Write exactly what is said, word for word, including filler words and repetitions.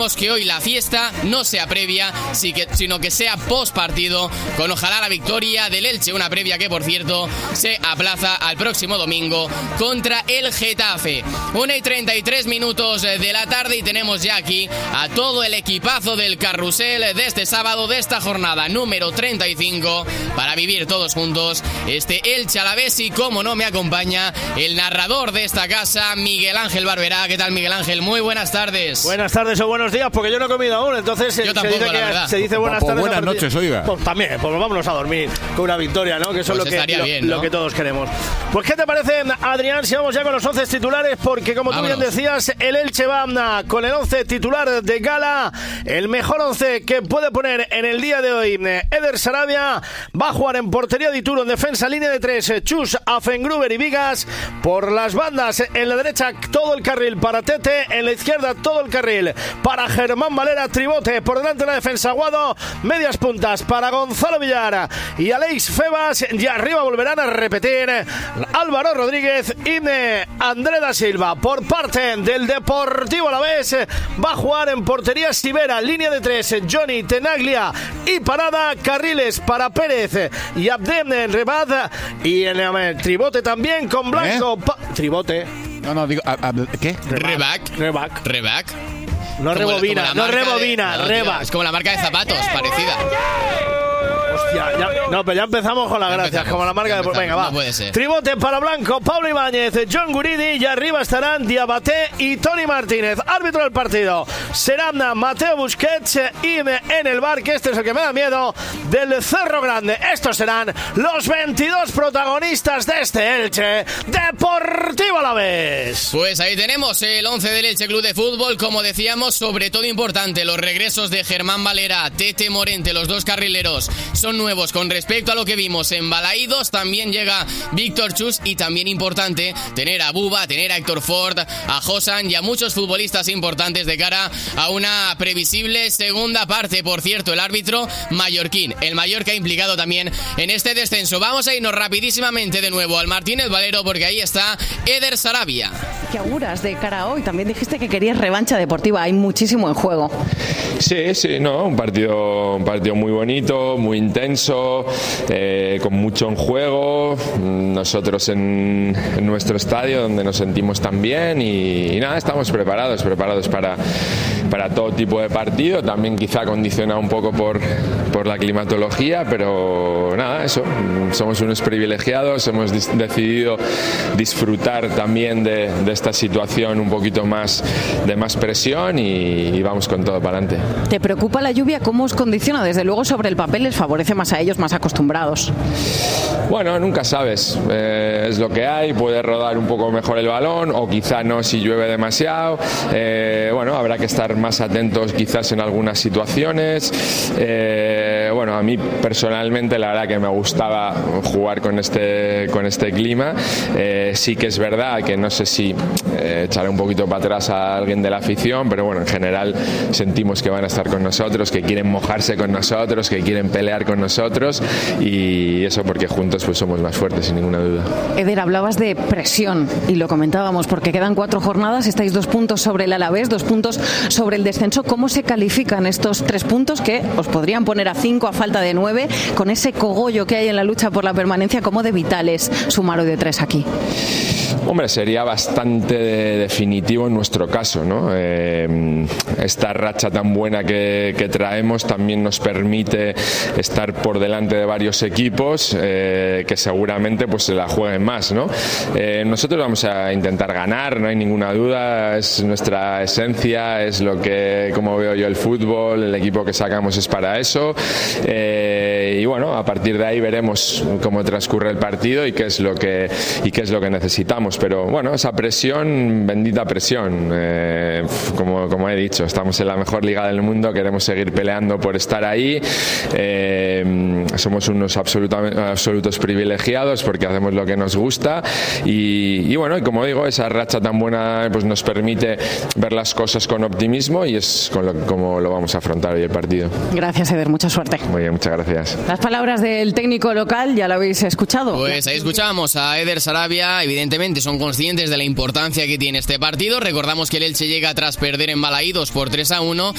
que hoy la fiesta no sea previa, sino que sea post partido, con ojalá la victoria del Elche, una previa que por cierto se aplaza al próximo domingo contra el Getafe. una y treinta y tres minutos de la tarde y tenemos ya aquí a todo el equipazo del carrusel de este sábado, de esta jornada número treinta y cinco, para vivir todos juntos este Elche Alavés. Y como no, me acompaña el narrador de esta casa, Miguel Ángel Barberá. ¿Qué tal, Miguel Ángel? Muy buenas tardes. Buenas tardes o buenos días, porque yo no he comido aún, entonces yo tampoco, se dice, que, se dice buenas pues, tardes. Buenas noches, oiga. Pues también, pues vámonos a dormir con una victoria, ¿no? Que eso pues es lo que, lo, bien, ¿no? lo que todos queremos. Pues, ¿qué te parece, Adrián, si vamos ya con los once titulares? Porque, como vámonos. Tú bien decías, el Elche va con el once titular de gala, el mejor once que puede poner en el día de hoy. Eder Sarabia va a jugar en portería de Ituro, en defensa, línea de tres, Chus, Afengruber y Vigas. Por las bandas, en la derecha todo el carril para Tete, en la izquierda todo el carril para Germán Valera, Tribote, por delante de la defensa Guado, medias puntas para Gonzalo Villar y Alex Febas, y arriba volverán a repetir Álvaro Rodríguez y André da Silva. Por parte del Deportivo Alavés va a jugar en portería Sivera, línea de tres, Johnny, Tenaglia y Parada, carriles para Pérez y Abdem Rebad, y en el Tribote también con Blanco. ¿Eh? Pa- Tribote. No, no, digo, a, a, ¿qué? Rebac. Rebac. Rebac. No como, rebobina, como no rebobina, de, no, Rebac. Tío, es como la marca de zapatos, parecida. Hostia, ya, no, pero ya empezamos con las ya gracias, empezamos, como la marca de... Venga, va. No puede ser. Tribote para Blanco, Pablo Ibáñez, John Guridi, y arriba estarán Diabaté y Tony Martínez. Árbitro del partido serán Mateo Busquets, y en el bar, que este es el que me da miedo, del Cerro Grande. Estos serán los veintidós protagonistas de este Elche Deportivo Alavés. Pues ahí tenemos el once del Elche Club de Fútbol. Como decíamos, sobre todo importante, los regresos de Germán Valera, Tete Morente, los dos carrileros son nuevos con respecto a lo que vimos en Balaídos. También llega Víctor Chus, y también importante tener a Buba, tener a Héctor Ford, a Josan y a muchos futbolistas importantes de cara a una previsible segunda parte. Por cierto, el árbitro mallorquín, el Mallorca implicado también en este descenso. Vamos a irnos rapidísimamente de nuevo al Martínez Valero, porque ahí está Eder Sarabia. ¿Qué auguras de cara a hoy? También dijiste que querías revancha deportiva, hay muchísimo en juego. Sí, sí, no, un partido, un partido muy bonito, muy intenso, eh, con mucho en juego. Nosotros en, en nuestro estadio, donde nos sentimos tan bien, y, y nada, estamos preparados, preparados para, para todo tipo de partido. También quizá condicionado un poco por, por la climatología, pero nada, eso, somos unos privilegiados, hemos dis- decidido disfrutar también de, de esta situación un poquito más de más presión, y, y vamos con todo para adelante. ¿Te preocupa la lluvia? ¿Cómo os condiciona? Desde luego, sobre el papel les favorece más a ellos, más acostumbrados. Bueno, nunca sabes, eh, es lo que hay, puede rodar un poco mejor el balón, o quizá no si llueve demasiado. Eh, bueno, habrá que estar más atentos quizás en algunas situaciones. Eh, bueno, a mí personalmente la verdad que me gustaba jugar con este, con este clima. Eh, sí que es verdad que no sé si eh, echaré un poquito para atrás a alguien de la afición, pero bueno, en general sentimos que van a estar con nosotros, que quieren mojarse con nosotros, que quieren pelear con nosotros, y eso porque juntos pues somos más fuertes, sin ninguna duda. Eder, hablabas de presión y lo comentábamos porque quedan cuatro jornadas, estáis dos puntos sobre el Alavés, dos puntos sobre el descenso. ¿Cómo se califican estos tres puntos que os podrían poner a cinco a falta de nueve, con ese cogollo que hay en la lucha por la permanencia? ¿Cómo de vital es sumar hoy de tres aquí? Hombre, sería bastante definitivo en nuestro caso, ¿no? Eh, esta racha tan buena que, que traemos también nos permite estar por delante de varios equipos eh, que seguramente pues se la jueguen más, ¿no? Eh, nosotros vamos a intentar ganar, no hay ninguna duda, es nuestra esencia, es lo que, como veo yo el fútbol, el equipo que sacamos es para eso, eh, y bueno, a partir de ahí veremos cómo transcurre el partido y qué es lo que y qué es lo que necesitamos. Pero bueno, esa presión, bendita presión, eh, como, como he dicho, estamos en la mejor liga del mundo, queremos seguir peleando por estar ahí, eh, somos unos absolutos privilegiados porque hacemos lo que nos gusta, y, y bueno, y como digo, esa racha tan buena pues nos permite ver las cosas con optimismo, y es con lo, como lo vamos a afrontar hoy el partido. Gracias, Eder, mucha suerte. Muy bien, muchas gracias. Las palabras del técnico local ya lo habéis escuchado. Pues ahí escuchábamos a Eder Sarabia, evidentemente evidentemente son conscientes de la importancia que tiene este partido. Recordamos que el Elche llega tras perder en Balaídos por tres a uno